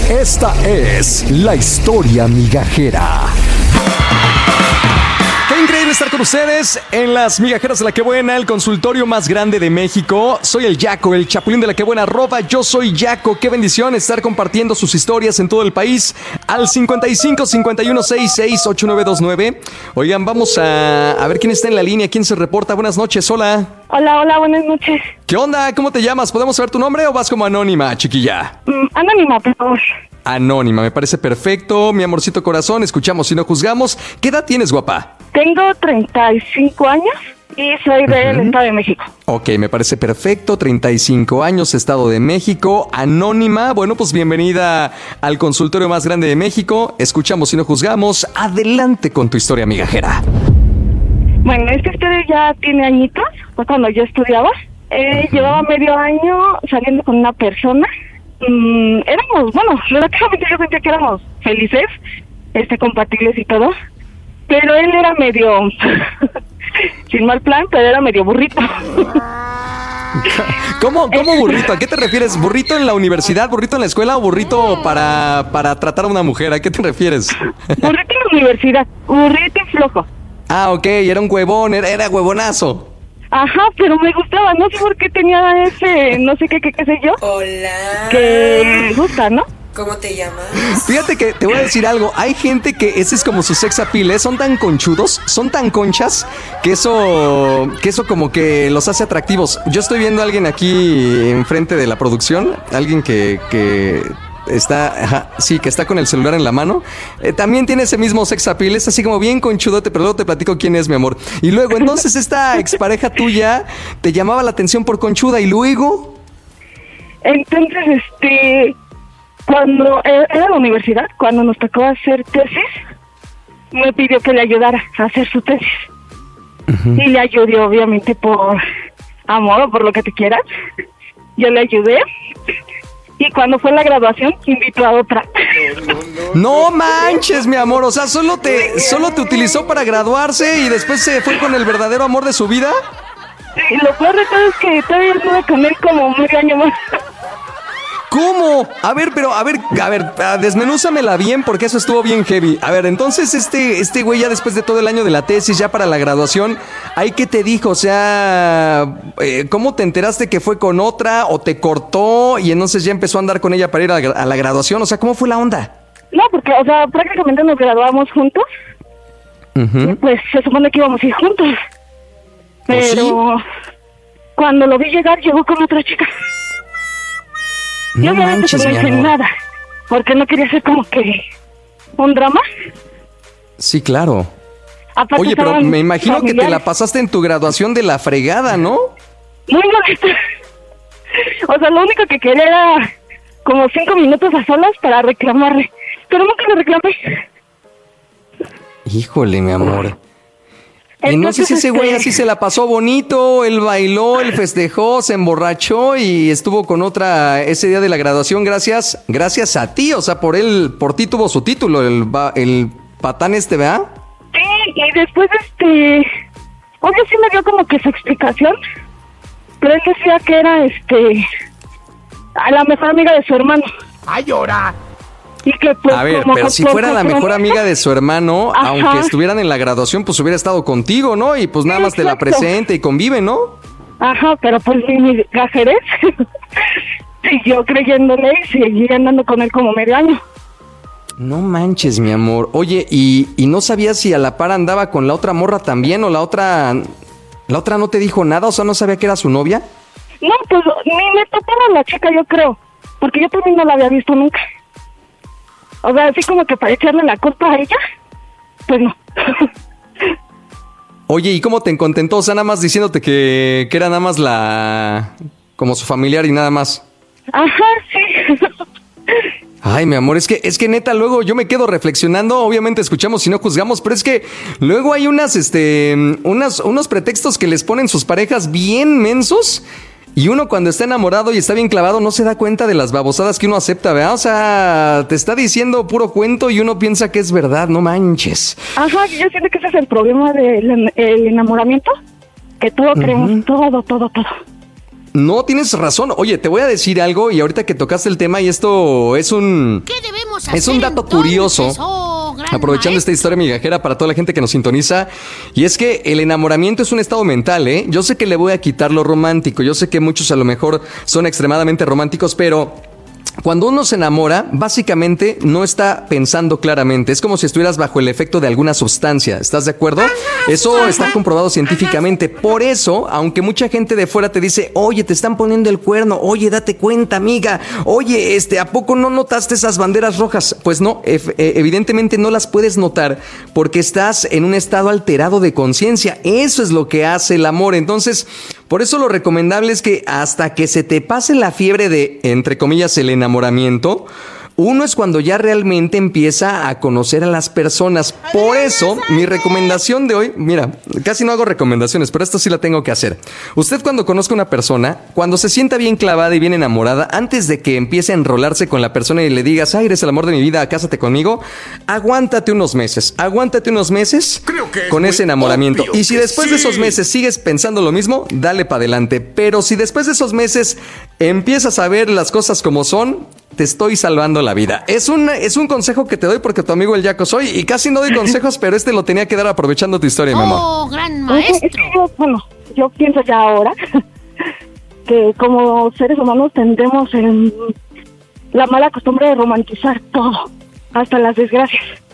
Esta es la historia migajera. Qué increíble estar con ustedes en las migajeras de La Que Buena, el consultorio más grande de México. Soy el Yaco, el chapulín de La Que Buena, @yo soy Yaco. Qué bendición estar compartiendo sus historias en todo el país al 55 51 66 8929. Oigan, vamos a ver quién está en la línea, quién se reporta. Buenas noches, hola. Hola, buenas noches. ¿Qué onda? ¿Cómo te llamas? ¿Podemos saber tu nombre o vas como anónima, chiquilla? Anónima, por favor. Anónima, me parece perfecto. Mi amorcito corazón, escuchamos y no juzgamos. ¿Qué edad tienes, guapa? Tengo 35 años y soy del Estado de México. Ok, me parece perfecto. 35 años, Estado de México. Anónima, bueno, pues bienvenida al consultorio más grande de México. Escuchamos y no juzgamos. Adelante con tu historia migajera. Bueno, esta historia ya tiene añitos. Fue cuando yo estudiaba. Llevaba medio año saliendo con una persona. Éramos, bueno, relativamente yo sentía que éramos felices, compatibles y todo, pero él era medio, sin mal plan, pero era medio burrito. ¿Cómo burrito? ¿A qué te refieres? ¿Burrito en la universidad, burrito en la escuela o burrito para tratar a una mujer? ¿A qué te refieres? Burrito en la universidad, burrito y flojo. Ah, ok, era un huevón, era huevonazo. Ajá, pero me gustaba, no sé por qué tenía ese, no sé qué sé yo. Hola. Que me gusta, ¿no? ¿Cómo te llamas? Fíjate que te voy a decir algo. Hay gente que ese es como su sex appeal, ¿eh? Son tan conchudos, son tan conchas, que eso como que los hace atractivos. Yo estoy viendo a alguien aquí enfrente de la producción, alguien que está, que está con el celular en la mano. También tiene ese mismo sex appeal, es así como bien conchudote, pero luego te platico quién es, mi amor. Y luego, entonces, esta expareja tuya te llamaba la atención por conchuda, ¿y luego? Entonces, cuando era la universidad, cuando nos tocó hacer tesis, me pidió que le ayudara a hacer su tesis. Y le ayudé, obviamente, por amor o por lo que te quieras. Yo le ayudé. Y cuando fue la graduación, invitó a otra. No manches, mi amor. O sea, solo te utilizó para graduarse y después se fue con el verdadero amor de su vida. Sí, lo peor de todo es que todavía estuve con él como medio año más. ¿Cómo? A ver, desmenúzamela bien porque eso estuvo bien heavy. A ver, entonces este güey ya después de todo el año de la tesis, ya para la graduación, ¿ahí qué te dijo? O sea, ¿cómo te enteraste que fue con otra o te cortó y entonces ya empezó a andar con ella para ir a la graduación? O sea, ¿cómo fue la onda? No, porque, o sea, prácticamente nos graduamos juntos. Y pues se supone que íbamos a ir juntos. Pero cuando lo vi llegar, llegó con otra chica. No manches, no mi amor. Nada, porque no quería hacer como que un drama. Sí, claro. Aparte, oye, pero me imagino familiares. que te la pasaste en tu graduación de la fregada, ¿no? Muy molesta. O sea, lo único que quería era como 5 minutos a solas para reclamarle. Pero nunca le reclamé. Híjole, mi amor. Y no sé si ese güey así se la pasó bonito, él bailó, él festejó, se emborrachó y estuvo con otra ese día de la graduación gracias a ti, o sea, por ti tuvo su título, el patán ¿verdad? Sí, y después obvio sí me dio como que su explicación, pero él decía que era a la mejor amiga de su hermano. ¡Ay, llora! Y que pues, a ver, pero si fuera la mejor amiga de su hermano, ajá, aunque estuvieran en la graduación, pues hubiera estado contigo, ¿no? Y pues nada más te la presente y convive, ¿no? Ajá, pero pues mi gajerez siguió creyéndole y seguí andando con él como medio año. No manches, mi amor. Oye, ¿y no sabías si a la par andaba con la otra morra también o la otra no te dijo nada? O sea, ¿no sabía que era su novia? No, pues ni me topaba la chica, yo creo, porque yo también no la había visto nunca. O sea, así como que para echarle la culpa a ella, pues no. Oye, ¿y cómo te contentó? O sea, nada más diciéndote que era nada más como su familiar y nada más. Ajá, sí. Ay, mi amor, es que neta, luego yo me quedo reflexionando, obviamente escuchamos y no juzgamos, pero es que luego hay unos pretextos que les ponen sus parejas bien mensos. Y uno cuando está enamorado y está bien clavado no se da cuenta de las babosadas que uno acepta, ¿verdad? O sea, te está diciendo puro cuento y uno piensa que es verdad, no manches. Ajá, yo siento que ese es el problema del enamoramiento, que todo creemos, todo. No, tienes razón. Oye, te voy a decir algo y ahorita que tocaste el tema y esto es un... ¿Qué debemos hacer Es un dato entonces, curioso, gran aprovechando esta historia migajera para toda la gente que nos sintoniza, y es que el enamoramiento es un estado mental, ¿eh? Yo sé que le voy a quitar lo romántico, yo sé que muchos a lo mejor son extremadamente románticos, pero... Cuando uno se enamora, básicamente no está pensando claramente. Es como si estuvieras bajo el efecto de alguna sustancia. ¿Estás de acuerdo? Eso está comprobado científicamente. Por eso, aunque mucha gente de fuera te dice, oye, te están poniendo el cuerno, oye, date cuenta, amiga, oye, ¿a poco no notaste esas banderas rojas? Pues no, evidentemente no las puedes notar porque estás en un estado alterado de conciencia. Eso es lo que hace el amor. Entonces, por eso lo recomendable es que hasta que se te pase la fiebre de, entre comillas, el enamoramiento, uno es cuando ya realmente empieza a conocer a las personas. Por eso, mi recomendación de hoy, mira, casi no hago recomendaciones, pero esto sí la tengo que hacer. Usted cuando conozca a una persona, cuando se sienta bien clavada y bien enamorada, antes de que empiece a enrolarse con la persona y le digas, ay, eres el amor de mi vida, cásate conmigo, aguántate unos meses con ese enamoramiento. Y si después de esos meses sigues pensando lo mismo, dale para adelante. Pero si después de esos meses empiezas a ver las cosas como son, te estoy salvando la vida. Es un consejo que te doy porque tu amigo el Yaco soy y casi no doy consejos, pero lo tenía que dar aprovechando tu historia, mi amor. ¡Oh, gran maestro! Yo pienso ya ahora que como seres humanos tendremos la mala costumbre de romantizar todo, hasta las desgracias.